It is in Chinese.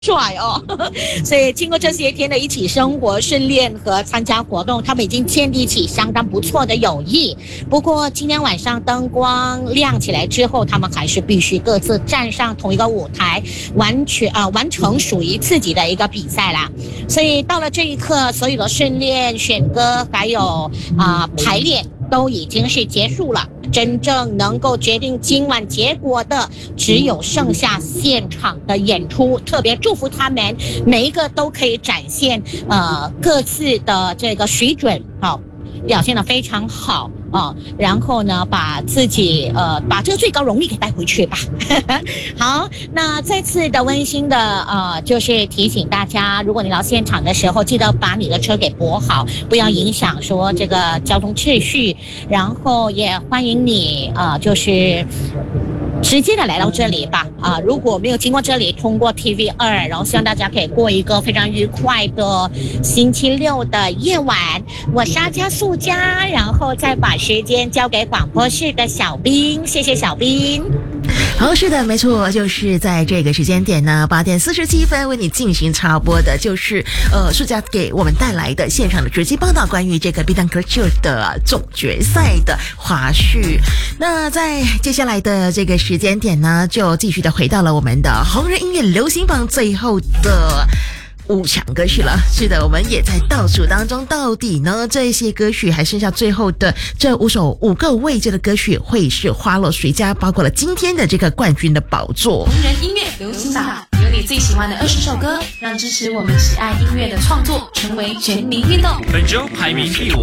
帅哦，所以经过这些天的一起生活、训练和参加活动，他们已经建立起相当不错的友谊。不过今天晚上灯光亮起来之后，他们还是必须各自站上同一个舞台，完成属于自己的一个比赛啦。所以到了这一刻，所有的训练、选歌还有排练都已经是结束了。真正能够决定今晚结果的，只有剩下现场的演出。特别祝福他们每一个都可以展现各自的这个水准，表现得非常好然后呢，把自己把这个最高荣誉给带回去吧。好，那再次的温馨的就是提醒大家，如果你到现场的时候，记得把你的车给泊好，不要影响说这个交通秩序。然后也欢迎你就是直接的来到这里吧如果没有经过这里，通过 TV2，然后希望大家可以过一个非常愉快的星期六的夜晚。我是阿加素佳，然后再把时间交给广播室的小兵，谢谢小兵。 好，是的，没错，就是在这个时间点呢，8点47分为你进行插播的，就是素佳给我们带来的现场的直击报道，关于这个 Bidang Kerja 的总决赛的花絮。那在接下来的这个时间点呢，就继续的回到了我们的红人音乐流行榜最后的5强歌曲了。是的，我们也在倒数当中，到底呢这些歌曲还剩下最后的这5个位置的歌曲会是花落谁家，包括了今天的这个冠军的宝座。 红人音乐流行榜，有你最喜欢的20首歌，让支持我们喜爱音乐的创作成为全民运动。 本周排名第5。